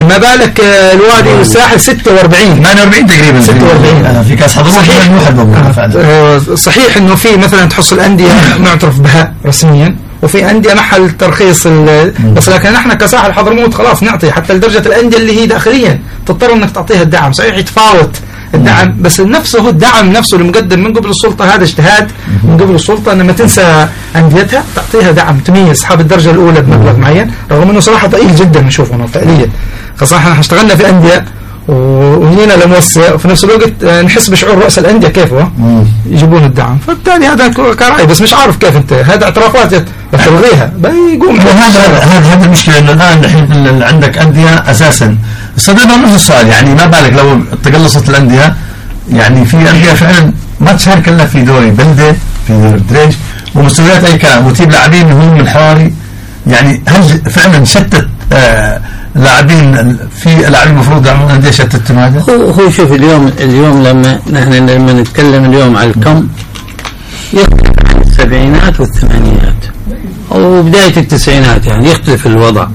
ما بالك الوادي والساحل 46 تقريبا 46 في كاس حضرموت. صحيح انه في مثلا تحص الانديه معترف بها رسميا وفي انديه محل ترخيص بس لكن احنا كساحل حضرموت خلاص نعطي حتى لدرجه الانديه اللي هي داخليا تضطر انك تعطيها الدعم. صحيح يتفاوت الدعم بس نفسه هو الدعم نفسه المقدم من قبل السلطه. هذا اجتهاد من قبل السلطه ان ما تنسى انديتها تعطيها دعم تميز اصحاب الدرجه الاولى بمبلغ معين، رغم انه صراحه ضئيل جدا نشوفه فعليا، خاصه احنا اشتغلنا في انديه وهنا لموسع وفي نفس الوقت نحس بشعور رؤساء الانديه كيف يجيبون الدعم. فبالتالي هذا كرأي بس مش عارف كيف انت هذا اعترافات تلغيها بيقوم. هذا المشكله انه الان الحين عندك انديه اساسا صدقنا نفس السؤال، يعني ما بالك لو تقلصت الانديه، يعني في انديه فعلا ما تشارك الا في دوري بلده في دوري دريج ومستويات اي كلام وتجيب لاعبين هم من حوالي، يعني هل فعلا شتت لاعبين في لاعبين المفروض يعملون انديه شتتهم هذا؟ هو شوف اليوم لما نحن لما نتكلم اليوم على الكم يختلف عن السبعينات والثمانينات او بدايه التسعينات، يعني يختلف الوضع.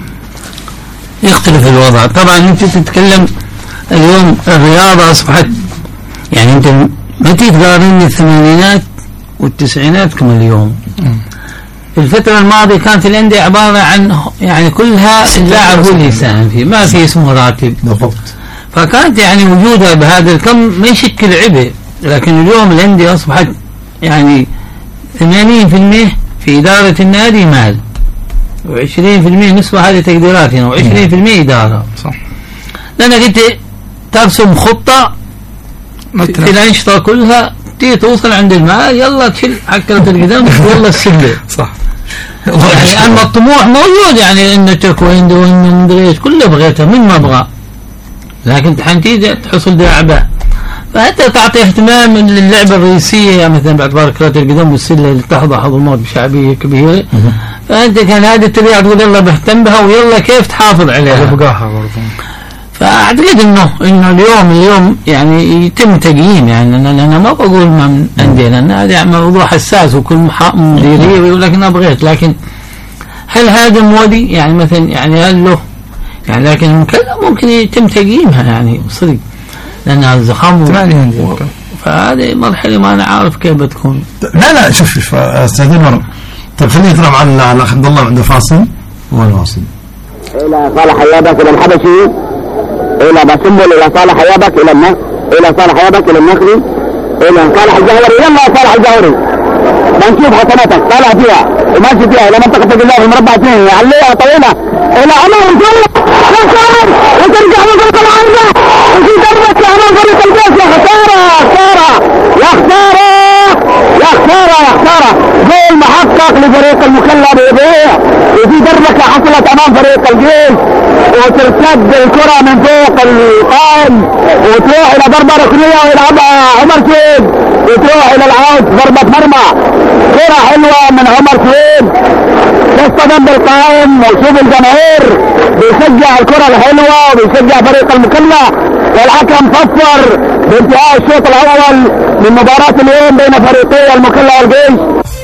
طبعا انت تتكلم اليوم الرياضه اصبحت، يعني انت ما تقارن الثمانينات والتسعينات كما اليوم. في الفترة الماضية كانت الأندية عبارة عن يعني كلها اللاعب هو اللي يساهم فيه، ما في اسمه راتب بالضبط. فكانت يعني وجودها بهذا الكم ما يشكل عبء، لكن اليوم الأندية أصبحت يعني 80% في إدارة النادي مال و20% نسبة هذه تقديرات هنا و20% إدارة. صح. لأنك أنت ترسم خطة في الأنشطة كلها تيجي توصل عند المال يلا تشيل حكرة القدام يلا السلة. صح. يعني أما الطموح موجود، يعني إنه تكويندو وإنه مدريش كله بغيته من ما أبغى، لكن تحنتي تحصل لعبة فأنت تعطي اهتمام للعبة الرئيسية، يعني مثلا باعتبار كرة القدم والسلة اللي تحظى حضرموت بشعبية كبيرة، فأنت كان هذه التبيع تقول يلا بهتم بها ويلا كيف تحافظ عليها بقاها برضه. فأعتقد إنه اليوم يعني يتم تقييم، يعني أنا ما بقول ما من أندية لأن هذا موضوع حساس وكل مديرية ويقول لك أنا بغيت، لكن هل هذا مودي يعني مثلا يعني هل له يعني، لكن المكلف ممكن يتم تقييمها يعني صدق لأنها الزخم فهذه مرحلة ما أنا عارف كيف بتكون. لا شوف أستاذ عمر، طيب خلينا نتكلم عن الأخ عبد الله عنده فاصل والواصل إلى صالح حيابك إلى الحبشي إلى بسنبل إلى صالح حيابك إلى صالح حيابك إلى النخري إلى صالح الجهوري. يلا صالح الجهوري بنشوف حسناتك طالع فيها وماشي فيها إلى منطقة الجزاء في مربع 2 عليها طويلة إلى أمام وترجع من فريق العارضة وفي ضربة أمام فريق الجيش. يا خسارة جول محقق لفريق المكلا بيضيع، وفي ضربة حصلت أمام فريق الجيش وترتد الكرة من فوق القائم وتروح إلى ضربة ركنية ويلعبها عمر سويد وتروح إلى العود ضربة مرمى. كرة حلوة من عمر سويد تصطدم بالقائم وشوف الجماهير بيشجع الكرة الحلوة وبيشجع فريق المكلا، والحكم صفر بانتهاء الشوط الأول من مباراة اليوم بين فريقي المكلا والجيش.